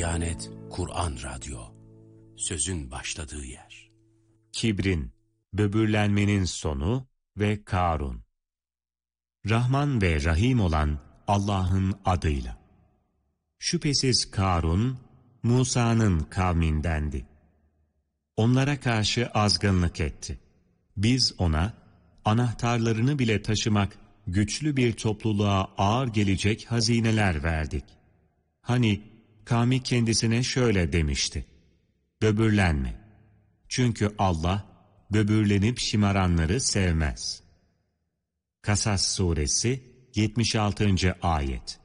Diyanet Kur'an Radyo, sözün başladığı yer. Kibrin, böbürlenmenin sonu ve Karun. Rahman ve Rahim olan Allah'ın adıyla. Şüphesiz Karun, Musa'nın kavmindendi. Onlara karşı azgınlık etti. Biz ona, anahtarlarını bile taşımak güçlü bir topluluğa ağır gelecek hazineler verdik. Hani kavmi kendisine şöyle demişti: böbürlenme. Çünkü Allah, böbürlenip şımaranları sevmez. Kasas Suresi 76. Ayet.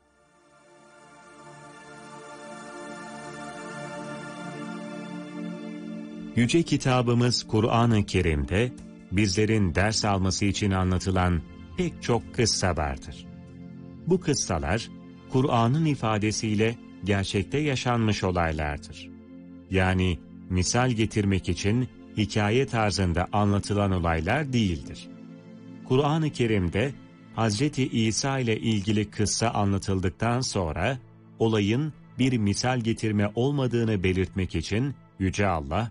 Yüce kitabımız Kur'an-ı Kerim'de bizlerin ders alması için anlatılan pek çok kıssa vardır. Bu kıssalar, Kur'an'ın ifadesiyle gerçekte yaşanmış olaylardır. Yani misal getirmek için hikaye tarzında anlatılan olaylar değildir. Kur'an-ı Kerim'de Hz. İsa ile ilgili kıssa anlatıldıktan sonra olayın bir misal getirme olmadığını belirtmek için Yüce Allah,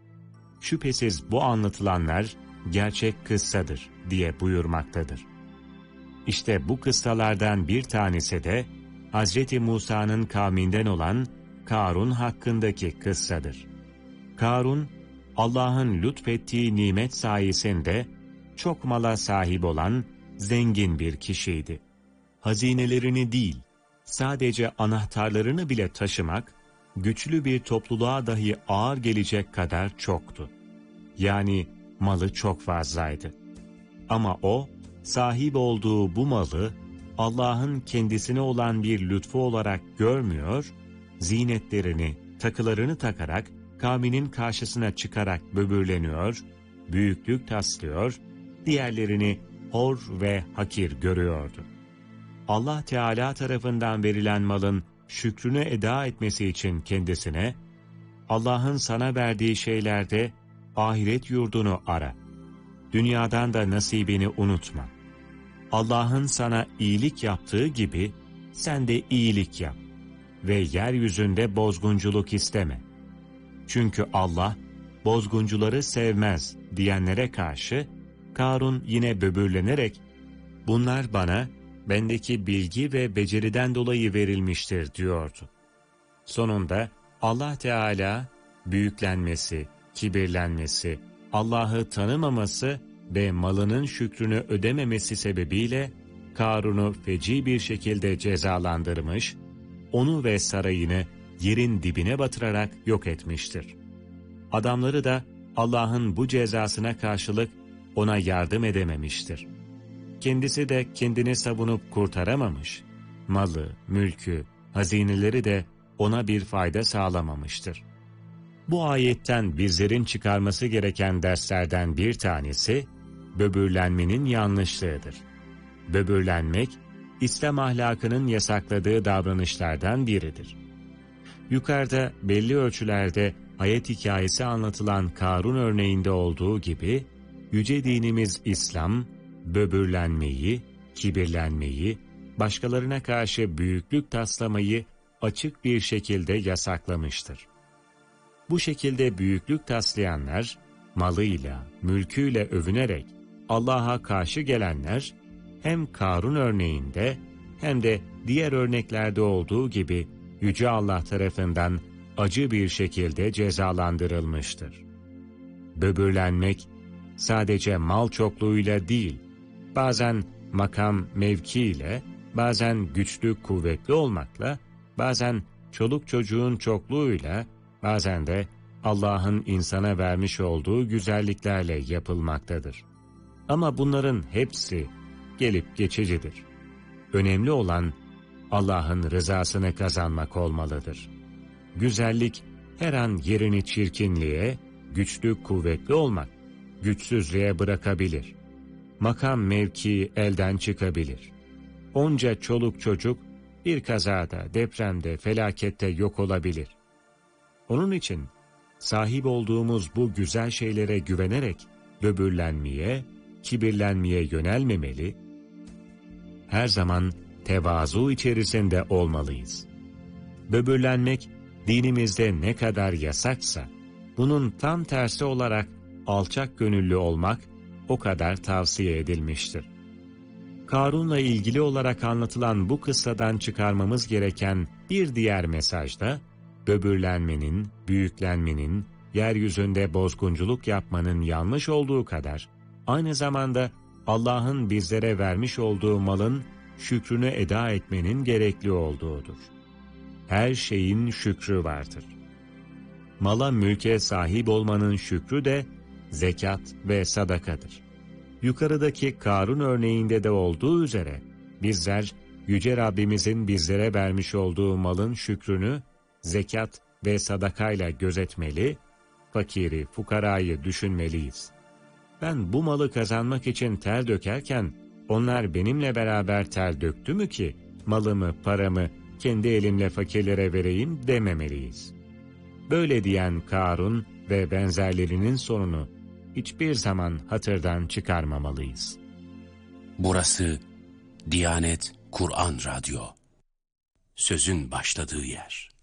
şüphesiz bu anlatılanlar gerçek kıssadır diye buyurmaktadır. İşte bu kıssalardan bir tanesi de Hz. Musa'nın kavminden olan Karun hakkındaki kıssadır. Karun, Allah'ın lütfettiği nimet sayesinde çok mala sahip olan zengin bir kişiydi. Hazinelerini değil, sadece anahtarlarını bile taşımak, güçlü bir topluluğa dahi ağır gelecek kadar çoktu. Yani malı çok fazlaydı. Ama o, sahip olduğu bu malı Allah'ın kendisine olan bir lütfu olarak görmüyor, zinetlerini, takılarını takarak kavminin karşısına çıkarak böbürleniyor, büyüklük taslıyor, diğerlerini hor ve hakir görüyordu. Allah Teala tarafından verilen malın şükrünü eda etmesi için kendisine, Allah'ın sana verdiği şeylerde ahiret yurdunu ara, dünyadan da nasibini unutma. Allah'ın sana iyilik yaptığı gibi sen de iyilik yap ve yeryüzünde bozgunculuk isteme. Çünkü Allah bozguncuları sevmez diyenlere karşı Karun yine böbürlenerek, bunlar bana bendeki bilgi ve beceriden dolayı verilmiştir diyordu. Sonunda Allah Teala büyüklenmesi, kibirlenmesi, Allah'ı tanımaması ve malının şükrünü ödememesi sebebiyle Karun'u feci bir şekilde cezalandırmış, onu ve sarayını yerin dibine batırarak yok etmiştir. Adamları da Allah'ın bu cezasına karşılık ona yardım edememiştir. Kendisi de kendini savunup kurtaramamış, malı, mülkü, hazineleri de ona bir fayda sağlamamıştır. Bu ayetten bizlerin çıkarması gereken derslerden bir tanesi, böbürlenmenin yanlışlığıdır. Böbürlenmek, İslam ahlakının yasakladığı davranışlardan biridir. Yukarıda belli ölçülerde hayat hikayesi anlatılan Karun örneğinde olduğu gibi, yüce dinimiz İslam, böbürlenmeyi, kibirlenmeyi, başkalarına karşı büyüklük taslamayı açık bir şekilde yasaklamıştır. Bu şekilde büyüklük taslayanlar, malıyla, mülküyle övünerek Allah'a karşı gelenler, hem Karun örneğinde hem de diğer örneklerde olduğu gibi Yüce Allah tarafından acı bir şekilde cezalandırılmıştır. Böbürlenmek, sadece mal çokluğuyla değil, bazen makam mevkiyle, bazen güçlü kuvvetli olmakla, bazen çoluk çocuğun çokluğuyla, bazen de Allah'ın insana vermiş olduğu güzelliklerle yapılmaktadır. Ama bunların hepsi gelip geçicidir. Önemli olan Allah'ın rızasını kazanmak olmalıdır. Güzellik her an yerini çirkinliğe, güçlü kuvvetli olmak güçsüzlüğe bırakabilir. Makam mevki elden çıkabilir. Onca çoluk çocuk bir kazada, depremde, felakette yok olabilir. Onun için sahip olduğumuz bu güzel şeylere güvenerek böbürlenmeye, kibirlenmeye yönelmemeli, her zaman tevazu içerisinde olmalıyız. Böbürlenmek, dinimizde ne kadar yasaksa, bunun tam tersi olarak alçak gönüllü olmak o kadar tavsiye edilmiştir. Karun'la ilgili olarak anlatılan bu kıssadan çıkarmamız gereken bir diğer mesaj da, böbürlenmenin, büyüklenmenin, yeryüzünde bozgunculuk yapmanın yanlış olduğu kadar, aynı zamanda Allah'ın bizlere vermiş olduğu malın şükrünü eda etmenin gerekli olduğudur. Her şeyin şükrü vardır. Mala mülke sahip olmanın şükrü de zekat ve sadakadır. Yukarıdaki Karun örneğinde de olduğu üzere, bizler Yüce Rabbimizin bizlere vermiş olduğu malın şükrünü zekat ve sadakayla gözetmeli, fakiri, fukarayı düşünmeliyiz. Ben bu malı kazanmak için ter dökerken, onlar benimle beraber ter döktü mü ki, malımı, paramı kendi elimle fakirlere vereyim dememeliyiz. Böyle diyen Karun ve benzerlerinin sonunu hiçbir zaman hatırdan çıkarmamalıyız. Burası Diyanet Kur'an Radyo. Sözün başladığı yer.